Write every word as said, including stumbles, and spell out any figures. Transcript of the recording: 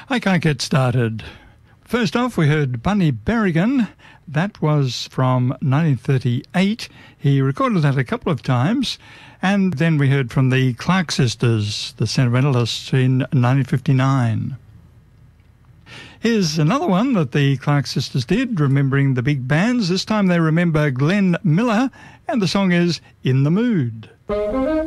I Can't Get Started. First off, we heard Bunny Berrigan. That was from nineteen thirty-eight. He recorded that a couple of times. And then we heard from the Clark Sisters, the Sentimentalists, in nineteen fifty-nine. Here's another one that the Clark Sisters did, remembering the big bands. This time they remember Glenn Miller, and the song is In the Mood.